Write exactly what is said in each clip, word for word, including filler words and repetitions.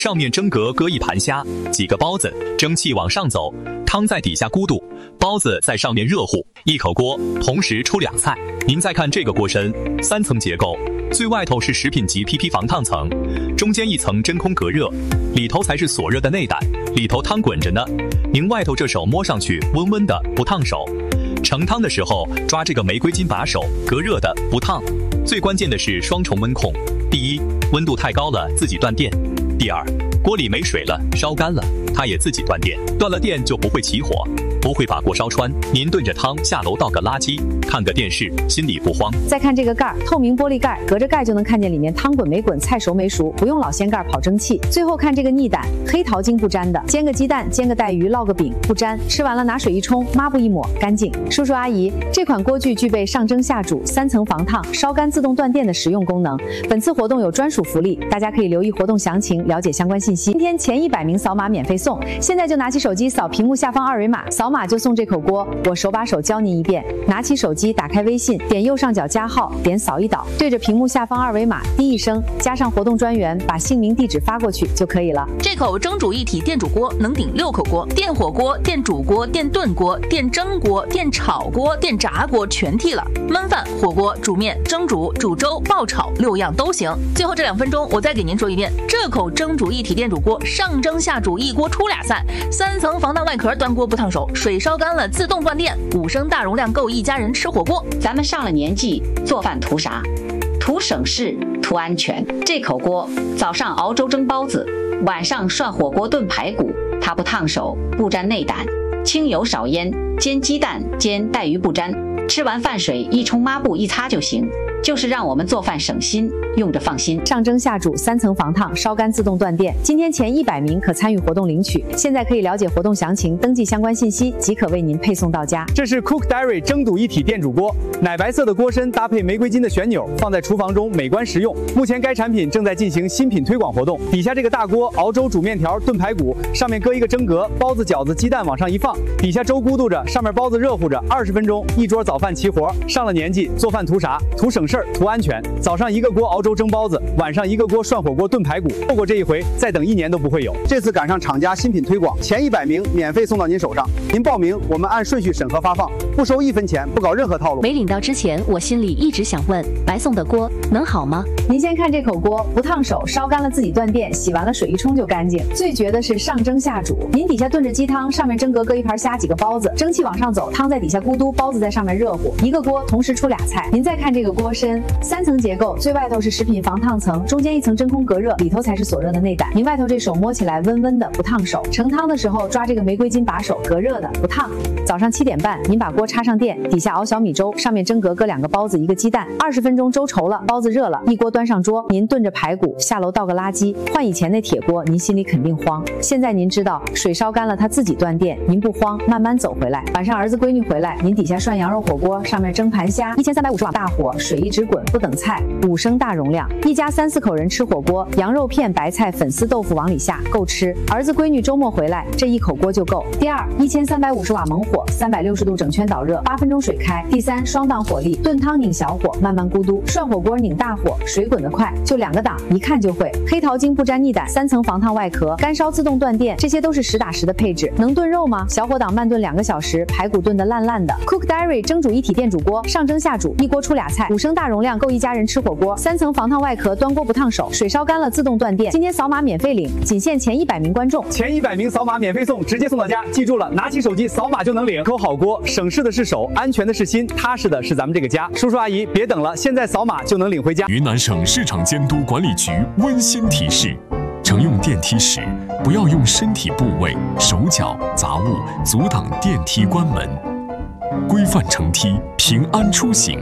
上面蒸格搁一盘虾，几个包子，蒸汽往上走，汤在底下咕嘟，包子在上面热乎，一口锅同时出俩菜。您再看这个锅身，三层结构，最外头是食品级 P P 防烫层，中间一层真空隔热，里头才是锁热的内胆，里头汤滚着呢。您外头这手摸上去温温的，不烫手。盛汤的时候抓这个玫瑰金把手，隔热的，不烫。最关键的是双重温控，第一，温度太高了自己断电；第二，锅里没水了，烧干了，它也自己断电。断了电就不会起火，不会把锅烧穿。您炖着汤下楼倒个垃圾，看个电视，心里不慌。 再看这个盖儿，透明玻璃盖，隔着盖就能看见里面汤滚没滚，菜熟没熟，不用老掀盖跑蒸汽。最后看这个腻胆，黑桃精不粘的，煎个鸡蛋，煎个带鱼，烙个饼不粘，吃完了拿水一冲，抹布一抹，干净。叔叔阿姨，这款锅具具备上蒸下煮、三层防烫、烧干自动断电的实用功能。本次活动有专属福利，大家可以留意活动详情，了解相关信息。今天前一百名扫码免费送，现在就拿起手机扫屏幕下方二维码，扫码就送这口锅。我手把手教您一遍，拿起手机，打开微信，点右上角加号，点扫一导，对着屏幕下方二维码滴一声，加上活动专员，把姓名地址发过去就可以了。 这口蒸煮一体电煮锅能顶六口锅，电火锅、电煮锅、电炖锅、电蒸锅、电炒锅、电炸锅全替了，焖饭、火锅、煮面、蒸煮、煮粥、爆炒六样都行。最后这两分钟，我再给您说一遍，这口蒸煮一体电煮锅上蒸下煮一锅出俩菜，三层防弹外壳，端锅不烫手，水烧干了自动断电，五升大容量够一家人吃火锅。 咱们上了年纪，做饭图啥？图省事，图安全。这口锅早上熬粥蒸包子，晚上涮火锅炖排骨，它不烫手，不沾内胆，清油少烟，煎鸡蛋煎带鱼不沾，吃完饭水一冲抹布一擦就行，就是让我们做饭省心，用着放心。 上蒸下煮，三层防烫，烧干自动断电。今天前一百名可参与活动领取，现在可以了解活动详情，登记相关信息，即可为您配送到家。 这是 Cook Diary 蒸煮一体电煮锅，奶白色的锅身搭配玫瑰金的旋钮，放在厨房中美观实用。目前该产品正在进行新品推广活动。底下这个大锅熬粥、煮面条、炖排骨，上面搁一个蒸格，包子、饺子、鸡蛋往上一放，底下粥咕嘟着，上面包子热乎着，二十分钟一桌早饭齐活。上了年纪，做饭图啥？图省事儿，图安全。早上一个锅熬粥蒸包子，晚上一个锅涮火锅炖排骨，错过这一回，再等一年都不会有。这次赶上厂家新品推广，前一百名免费送到您手上。您报名，我们按顺序审核发放，不收一分钱，不搞任何套路。 没领到之前，我心里一直想问，白送的锅能好吗？ 您先看这口锅，不烫手，烧干了自己断电，洗完了水一冲就干净。最绝的是上蒸下煮，您底下炖着鸡汤，上面蒸格搁一盘虾，几个包子，蒸汽往上走，汤在底下咕嘟，包子在上面热乎，一个锅同时出俩菜。您再看这个锅身，三层结构，最外头是食品防烫层，中间一层真空隔热，里头才是锁热的内胆。您外头这手摸起来温温的，不烫手。盛汤的时候抓这个玫瑰金把手，隔热的，不烫。早上七点半，您把锅插上电，底下熬小米粥，上面蒸格搁两个包子，一个鸡蛋，二十分钟粥稠了，包子热了，一锅端上桌，您炖着排骨，下楼倒个垃圾。换以前那铁锅，您心里肯定慌。现在您知道水烧干了，它自己断电，您不慌，慢慢走回来。晚上儿子闺女回来，您底下涮羊肉火锅，上面蒸盘虾，一千三百五十瓦大火，水一直滚，不等菜，五升大容量，一家三四口人吃火锅，羊肉片、白菜、粉丝豆腐往里下，够吃。儿子闺女周末回来，这一口锅就够。第二，一千三百五十瓦猛火，三百六十度整圈导热，八分钟水开。第三，双档火力，炖汤拧小火，慢慢咕嘟；涮火锅拧大火，水滚得快，就两个档，一看就会。黑桃精不沾腻胆，三层防烫外壳，干烧自动断电，这些都是实打实的配置。能炖肉吗？小火档慢炖两个小时，排骨炖得烂烂的。Cook Diary 蒸煮一体电煮锅，上蒸下煮，一锅出俩菜，五升大容量，够一家人吃火锅。三层防烫外壳，端锅不烫手，水烧干了自动断电。今天扫码免费领，仅限前一百名观众， 前一百名扫码免费送，直接送到家。记住了，拿起手机扫码就能领。口好锅，省事的是手，安全的是心，踏实的是咱们这个家。叔叔阿姨，别等了，现在扫码就能领回家。 云南省市场监督管理局温馨提示：乘用电梯时，不要用身体部位、手脚、杂物阻挡电梯关门，规范乘梯，平安出行。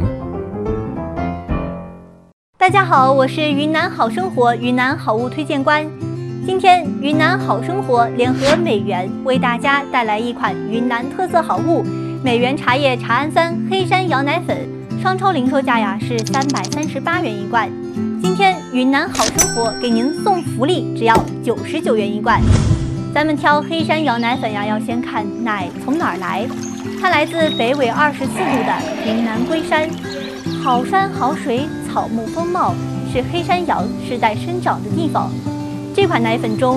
大家好，我是云南好生活云南好物推荐官。今天云南好生活联合美元为大家带来一款云南特色好物——美元茶叶茶氨酸黑山羊奶粉，商超零售价呀是三百三十八元一罐。今天云南好生活给您送福利，只要九十九元一罐。咱们挑黑山羊奶粉呀，要先看奶从哪儿来，它来自北纬二十四度的云南龟山，好山好水，草木丰茂，是黑山羊世代生长的地方。这款奶粉中